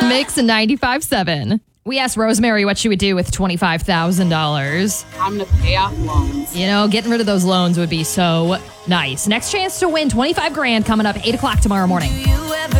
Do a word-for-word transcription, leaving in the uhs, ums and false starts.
Mix ninety-five seven. We asked Rosemary what she would do with twenty-five thousand dollars. I'm going to pay off loans. You know, getting rid of those loans would be so nice. Next chance to win twenty-five grand coming up eight o'clock tomorrow morning.